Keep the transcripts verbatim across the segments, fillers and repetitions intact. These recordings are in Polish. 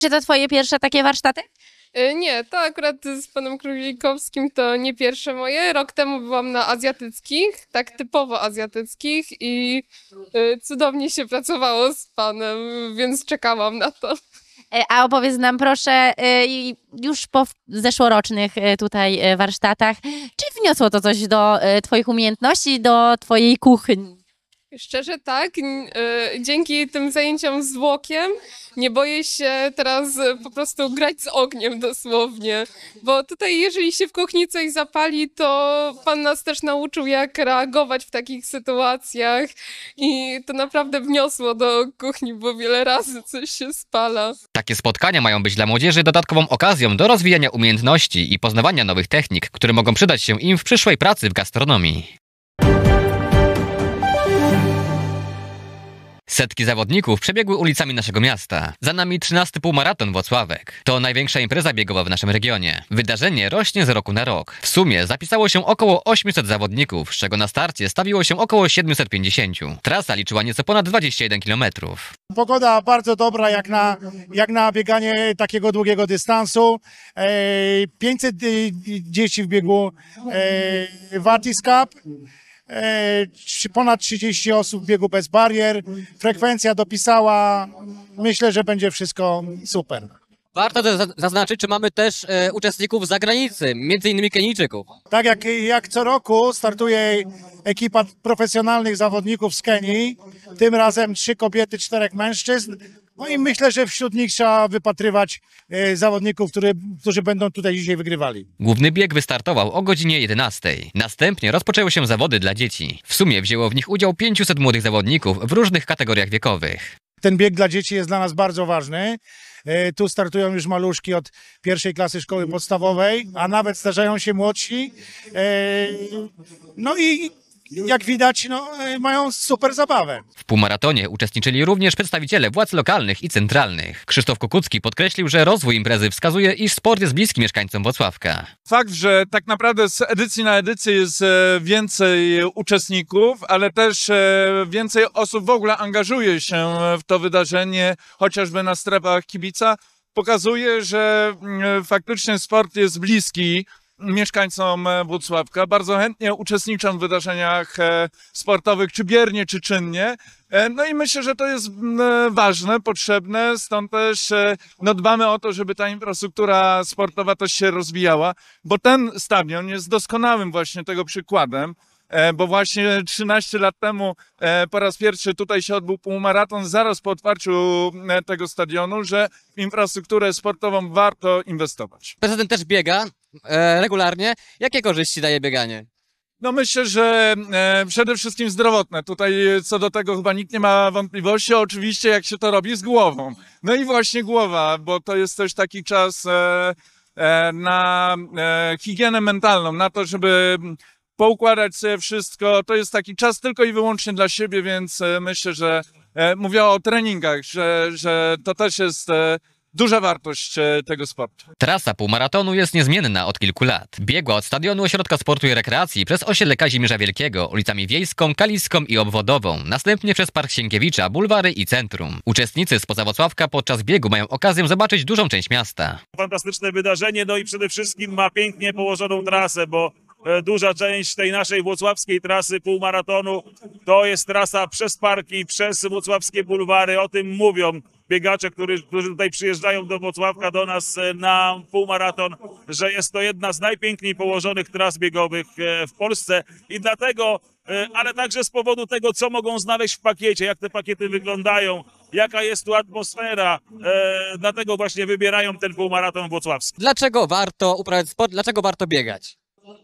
Czy to twoje pierwsze takie warsztaty? Y, Nie, to akurat z panem Królikowskim to nie pierwsze moje. Rok temu byłam na azjatyckich, tak typowo azjatyckich i y, cudownie się pracowało z panem, więc czekałam na to. E, A opowiedz nam proszę, e, i już po w- zeszłorocznych e, tutaj e, warsztatach, czy wniosło to coś do e, twoich umiejętności, do twojej kuchni? Szczerze tak, n- y, dzięki tym zajęciom zwłokiem nie boję się teraz y, po prostu grać z ogniem dosłownie, bo tutaj jeżeli się w kuchni coś zapali, to pan nas też nauczył jak reagować w takich sytuacjach i to naprawdę wniosło do kuchni, bo wiele razy coś się spala. Takie spotkania mają być dla młodzieży dodatkową okazją do rozwijania umiejętności i poznawania nowych technik, które mogą przydać się im w przyszłej pracy w gastronomii. Setki zawodników przebiegły ulicami naszego miasta. Za nami trzynasty półmaraton Włocławek. To największa impreza biegowa w naszym regionie. Wydarzenie rośnie z roku na rok. W sumie zapisało się około ośmiuset zawodników, z czego na starcie stawiło się około siedmiuset pięćdziesięciu. Trasa liczyła nieco ponad dwadzieścia jeden kilometrów. Pogoda bardzo dobra jak na, jak na bieganie takiego długiego dystansu. E, pięćset y, dzieci w biegu e, Wartis Cup. E, trzy- ponad trzydzieści osób w biegu bez barier. Frekwencja dopisała. Myślę, że będzie wszystko super. Warto też za- zaznaczyć, czy mamy też e, uczestników z zagranicy, między innymi Kenijczyków. Tak jak, jak co roku startuje ekipa profesjonalnych zawodników z Kenii. Tym razem trzy kobiety, czterech mężczyzn. No i myślę, że wśród nich trzeba wypatrywać e, zawodników, który, którzy będą tutaj dzisiaj wygrywali. Główny bieg wystartował o godzinie jedenastej. Następnie rozpoczęły się zawody dla dzieci. W sumie wzięło w nich udział pięciuset młodych zawodników w różnych kategoriach wiekowych. Ten bieg dla dzieci jest dla nas bardzo ważny. E, Tu startują już maluszki od pierwszej klasy szkoły podstawowej, a nawet zdarzają się młodsi. E, No i jak widać, no, e, mają super zabawę. W półmaratonie uczestniczyli również przedstawiciele władz lokalnych i centralnych. Krzysztof Kukucki podkreślił, że rozwój imprezy wskazuje, iż sport jest bliski mieszkańcom Włocławka. Fakt, że tak naprawdę z edycji na edycję jest e, więcej uczestników, ale też e, więcej osób w ogóle angażuje się w to wydarzenie, chociażby na strefach kibica, pokazuje, że mm, faktycznie sport jest bliski mieszkańcom e, Włocławka. Bardzo chętnie uczestniczą w wydarzeniach e, sportowych, czy biernie, czy czynnie. E, No i myślę, że to jest mm, e, ważne, potrzebne, stąd też e, no, dbamy o to, żeby ta infrastruktura sportowa też się rozwijała, bo ten stadion jest doskonałym właśnie tego przykładem, e, bo właśnie trzynaście lat temu e, po raz pierwszy tutaj się odbył półmaraton, zaraz po otwarciu e, tego stadionu, że w infrastrukturę sportową warto inwestować. Prezydent też biega e, regularnie. Jakie korzyści daje bieganie? No myślę, że e, przede wszystkim zdrowotne. Tutaj e, co do tego chyba nikt nie ma wątpliwości. Oczywiście jak się to robi z głową. No i właśnie głowa, bo to jest też taki czas e, e, na e, higienę mentalną, na to, żeby poukładać sobie wszystko. To jest taki czas tylko i wyłącznie dla siebie, więc e, myślę, że e, mówię o treningach, że, że to też jest e, duża wartość e, tego sportu. Trasa półmaratonu jest niezmienna od kilku lat. Biegła od stadionu Ośrodka Sportu i Rekreacji przez osiedle Kazimierza Wielkiego, ulicami Wiejską, Kaliską i Obwodową, następnie przez Park Sienkiewicza, bulwary i centrum. Uczestnicy spoza Włocławka podczas biegu mają okazję zobaczyć dużą część miasta. Fantastyczne wydarzenie, no i przede wszystkim ma pięknie położoną trasę, bo e, duża część tej naszej włocławskiej trasy półmaratonu to jest trasa przez parki, przez włocławskie bulwary. O tym mówią biegacze, którzy, którzy tutaj przyjeżdżają do Włocławka, do nas e, na półmaraton, że jest to jedna z najpiękniej położonych tras biegowych e, w Polsce i dlatego, e, ale także z powodu tego, co mogą znaleźć w pakiecie, jak te pakiety wyglądają, jaka jest tu atmosfera, e, dlatego właśnie wybierają ten półmaraton włocławski. Dlaczego warto uprawiać sport? Dlaczego warto biegać?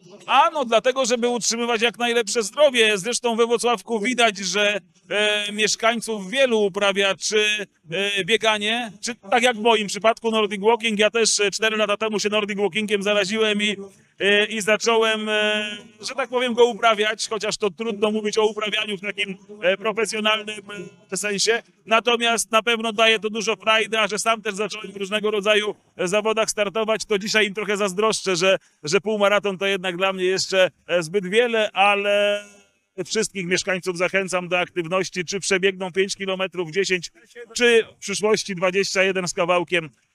A no dlatego, żeby utrzymywać jak najlepsze zdrowie. Zresztą we Włocławku widać, że e, mieszkańców wielu uprawia czy e, bieganie, czy tak jak w moim przypadku Nordic Walking. Ja też e, cztery lata temu się Nordic Walkingiem zaraziłem i, e, i zacząłem, e, że tak powiem, go uprawiać, chociaż to trudno mówić o uprawianiu w takim e, profesjonalnym e, sensie. Natomiast na pewno daje to dużo frajdy, a że sam też zacząłem w różnego rodzaju e, zawodach startować, to dzisiaj im trochę zazdroszczę, że, że półmaraton to jednak dla mnie jeszcze e, zbyt wiele, ale wszystkich mieszkańców zachęcam do aktywności, czy przebiegną pięć kilometrów, dziesięć, czy w przyszłości dwadzieścia jeden z kawałkiem.